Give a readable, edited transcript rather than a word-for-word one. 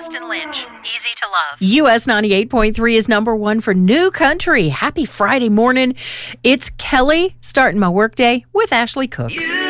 Justin Lynch, Easy to Love. US 98.3 is number one for new country. Happy Friday morning. It's Kelly starting my workday with Ashley Cook.